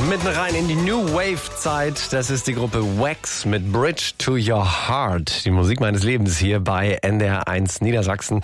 Mitten rein in die New Wave-Zeit. Das ist die Gruppe Wax mit Bridge to Your Heart. Die Musik meines Lebens hier bei NDR1 Niedersachsen.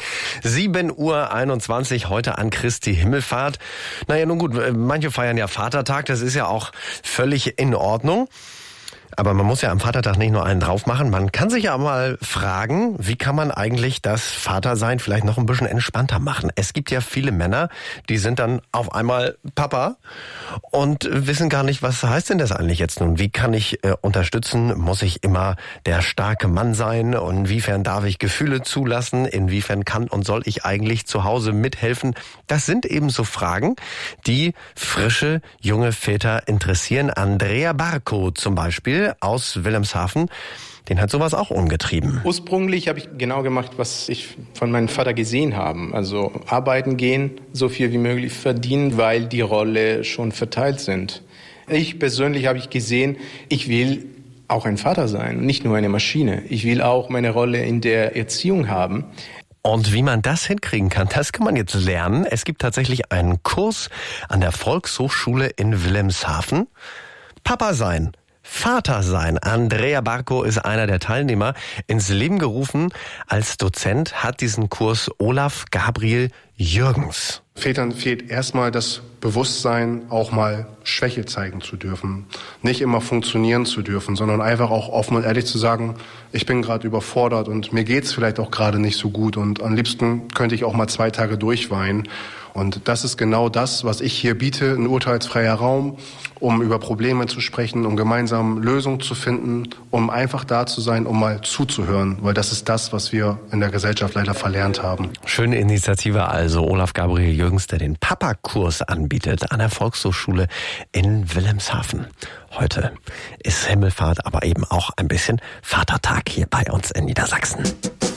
7:21 Uhr heute an Christi Himmelfahrt. Naja, nun gut, manche feiern ja Vatertag. Das ist ja auch völlig in Ordnung. Aber man muss ja am Vatertag nicht nur einen drauf machen. Man kann sich ja mal fragen, wie kann man eigentlich das Vatersein vielleicht noch ein bisschen entspannter machen? Es gibt ja viele Männer, die sind dann auf einmal Papa und wissen gar nicht, was heißt denn das eigentlich jetzt nun? Wie kann ich unterstützen? Muss ich immer der starke Mann sein? Und inwiefern darf ich Gefühle zulassen? Inwiefern kann und soll ich eigentlich zu Hause mithelfen? Das sind eben so Fragen, die frische, junge Väter interessieren. Andrea Barco zum Beispiel aus Wilhelmshaven, den hat sowas auch umgetrieben. Ursprünglich habe ich genau gemacht, was ich von meinem Vater gesehen habe. Also arbeiten gehen, so viel wie möglich verdienen, weil die Rolle schon verteilt sind. Ich persönlich habe gesehen, ich will auch ein Vater sein, nicht nur eine Maschine. Ich will auch meine Rolle in der Erziehung haben. Und wie man das hinkriegen kann, das kann man jetzt lernen. Es gibt tatsächlich einen Kurs an der Volkshochschule in Wilhelmshaven. Papa sein. Vater sein. Andrea Barco ist einer der Teilnehmer. Ins Leben gerufen als Dozent hat diesen Kurs Olaf Gabriel Jürgens. Vätern fehlt erstmal das Bewusstsein, auch mal Schwäche zeigen zu dürfen. Nicht immer funktionieren zu dürfen, sondern einfach auch offen und ehrlich zu sagen, ich bin gerade überfordert und mir geht's vielleicht auch gerade nicht so gut und am liebsten könnte ich auch mal 2 Tage durchweinen. Und das ist genau das, was ich hier biete, ein urteilsfreier Raum, um über Probleme zu sprechen, um gemeinsam Lösungen zu finden, um einfach da zu sein, um mal zuzuhören, weil das ist das, was wir in der Gesellschaft leider verlernt haben. Schöne Initiative also, Olaf Gabriel Jürgens, der den Papa-Kurs anbietet an der Volkshochschule in Wilhelmshaven. Heute ist Himmelfahrt, aber eben auch ein bisschen Vatertag hier bei uns in Niedersachsen.